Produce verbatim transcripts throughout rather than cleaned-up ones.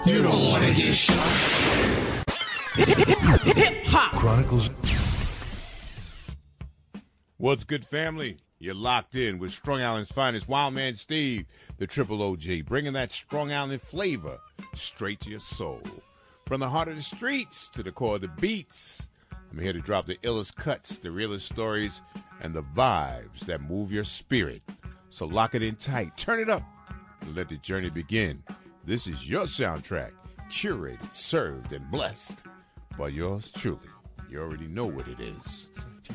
You don't want to get shot. Hip Hop Chronicles. What's good, family? You're locked in with Strong Island's finest, Wildman Steve, the Triple O G, bringing that Strong Island flavor straight to your soul. From the heart of the streets to the core of the beats, I'm here to drop the illest cuts, the realest stories, and the vibes that move your spirit. So lock it in tight, turn it up, and let the journey begin. This is your soundtrack, curated, served, and blessed by yours truly. You already know what it is.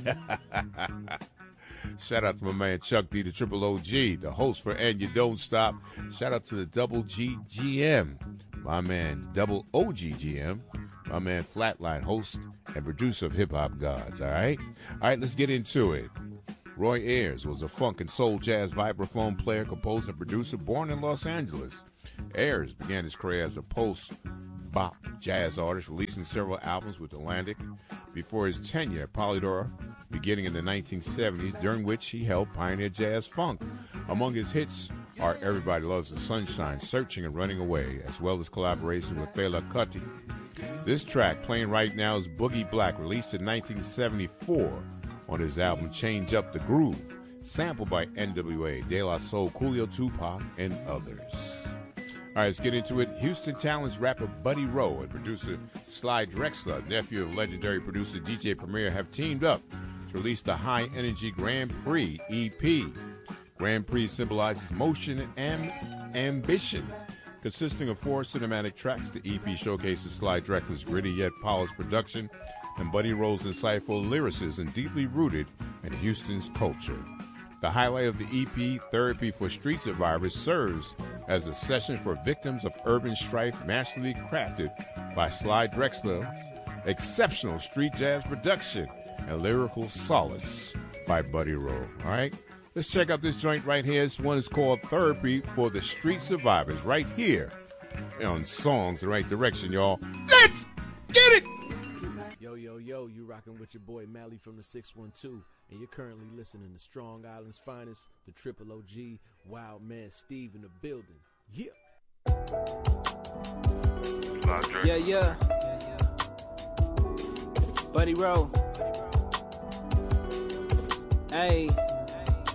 Shout out to my man Chuck D, the Triple O G, the host for And You Don't Stop. Shout out to the Double G G M, my man Double O G G M, my man Flatline, host and producer of Hip Hop Gods, all right? All right, let's get into it. Roy Ayers was a funk and soul jazz vibraphone player, composer, and producer born in Los Angeles. Ayers began his career as a post-bop jazz artist, releasing several albums with Atlantic before his tenure at Polydor, beginning in the nineteen seventies, during which he helped pioneer jazz funk. Among his hits are Everybody Loves the Sunshine, Searching and Running Away, as well as collaboration with Fela Kuti. This track, playing right now, is Boogie Black, released in nineteen seventy-four on his album Change Up the Groove, sampled by N W A, De La Soul, Coolio, Tupac, and others. All right, let's get into it. Houston Talents rapper Buddy Rowe and producer Sly Drexler, nephew of legendary producer D J Premier, have teamed up to release the High Energy Grand Prix E P. Grand Prix symbolizes motion and ambition. Consisting of four cinematic tracks, the E P showcases Sly Drexler's gritty yet polished production and Buddy Rowe's insightful lyricism deeply rooted in Houston's culture. The highlight of the E P, Therapy for Street Survivors, serves as a session for victims of urban strife, masterfully crafted by Sly Drexler, exceptional street jazz production, and lyrical solace by Buddy Rowe. All right, let's check out this joint right here. This one is called Therapy for the Street Survivors, right here on Songs the Right Direction, y'all. Let's get it! Yo, yo, yo, you rocking with your boy Mally from the six one two, and you're currently listening to Strong Island's finest, the Triple O G, Wildman Steve in the building. Yeah. Yeah, yeah. Buddy Rowe. Hey.